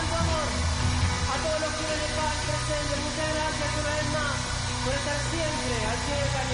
tanto amor. A todos los que están presentes, muchas gracias una vez más por estar siempre al pie del cañón.